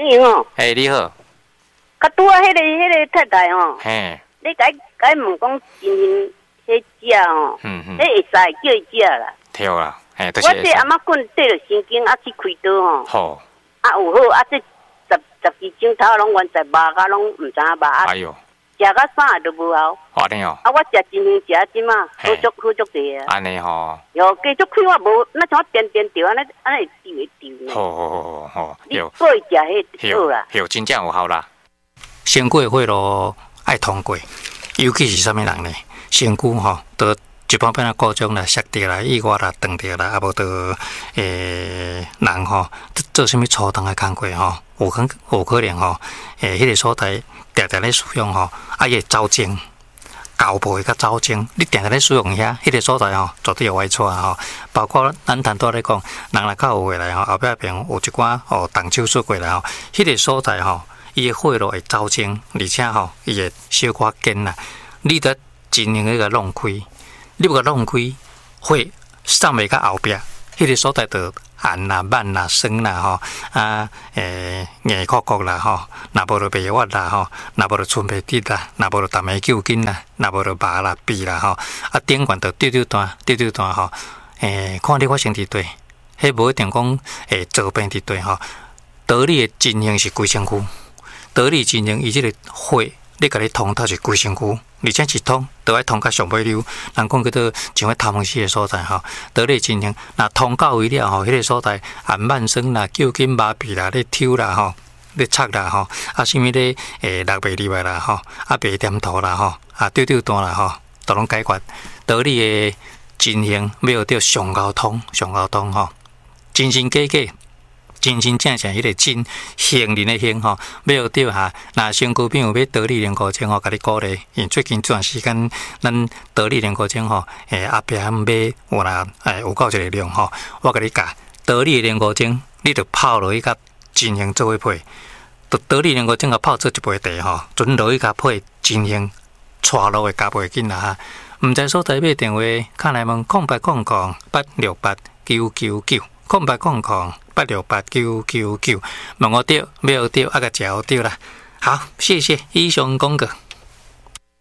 你好， 你好。 较拄啊，迄个太太吼， 嘿， 你该问讲真心迄只吼，迄会使叫伊食啦。 对啦，嘿， 我这阿妈棍缀着神经啊去开刀吼。 好。 啊有好啊，这十几钟头拢原在麻甲拢唔知影麻啊。 哎呦。 食到啥都无效。 安尼哦。 啊，我食真心食即嘛，好足地啊。 安尼吼。 哟，继续开我无，那像点着安尼丢呢。 好。 你过食迄好啦。 有真正有效啦。 身躯的血路爱通过，尤其是啥物人呢？身躯吼，都一般般啊故障啦、摔掉啦、意外啦、断掉啦，啊无都人吼做啥物粗重的工课吼，有可能吼，迄个所在常常咧使用吼，啊伊会走精，交背甲走精，你常常咧使用遐，迄个所在吼，绝对有坏处吼。包括咱谈多咧讲，人若较有回来吼，后壁边有一寡哦动手术过来吼，迄个所在吼。伊的血路会走精，而且吼，伊会小可紧啦。你得尽量个弄开，你不甲弄开，血送袂到后壁，迄个所在就寒啦、慢啦、酸啦吼，硬壳壳啦吼，若无就白滑啦吼，若无就寸白滴啦，若无就淡眉揪筋啦，若无就麻啦、痹啦吼，啊顶管就丢断吼，看你发生伫对，迄无一定讲做病伫对吼，道理的进行是规身躯。道理进行，伊即个血，你甲你通透是规身躯，而且一通都爱通到上尾溜。人讲叫做像迄头毛丝的所在吼，道理进行，若通到位了吼，迄个所在啊慢酸啦、揪筋麻痹啦、咧抽啦吼、咧插啦吼，啊啥物咧落袂入来啦吼，啊白点头啦吼，啊丢断啦吼，都拢解决。道理的进行要着上沟通吼，真真假假。真真正正迄个真行人的行吼，要着哈。那身躯边有要得力灵骨精吼，甲你鼓励。因最近这段时间，咱得力灵骨精吼，阿伯买有啦，有够一个量吼，我甲你教得力灵骨精，你着泡落去甲真行做伙配。得力灵骨精甲泡做一杯茶吼，准落去甲配真行，带路会加袂紧啦哈。毋知所在买电话，看来问0800868999。0800868999，问我对，没有对，啊个食好对啦。好，谢谢以上讲过。